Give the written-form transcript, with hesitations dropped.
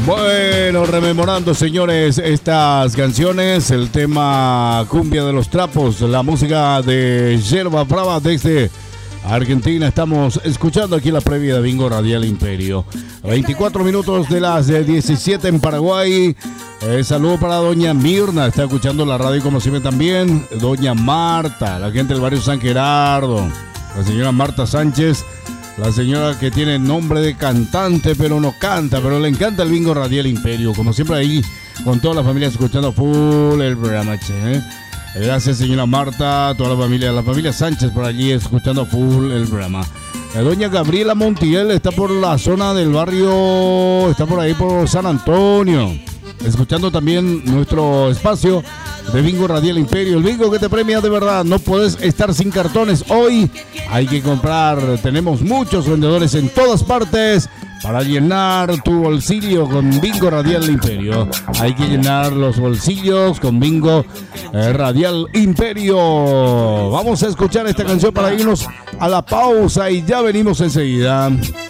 Bueno, rememorando, señores, estas canciones, el tema Cumbia de los Trapos, la música de Yerba Brava desde Argentina. Estamos escuchando aquí la previa de Bingo Radial Imperio. 24 minutos de las 17 en Paraguay. Saludo para doña Mirna, está escuchando la radio como siempre también. Doña Marta, la gente del barrio San Gerardo. La señora Marta Sánchez. La señora que tiene nombre de cantante, pero no canta, pero le encanta el Bingo Radial Imperio. Como siempre ahí, con toda la familia escuchando full el programa, che. Gracias, señora Marta, toda la familia Sánchez por allí escuchando full el programa. Doña Gabriela Montiel está por la zona del barrio, está por ahí por San Antonio, escuchando también nuestro espacio de Bingo Radial Imperio, el bingo que te premia de verdad. No puedes estar sin cartones hoy, hay que comprar. Tenemos muchos vendedores en todas partes para llenar tu bolsillo con Bingo Radial Imperio. Hay que llenar los bolsillos con Bingo Radial Imperio. Vamos a escuchar esta canción para irnos a la pausa y ya venimos enseguida.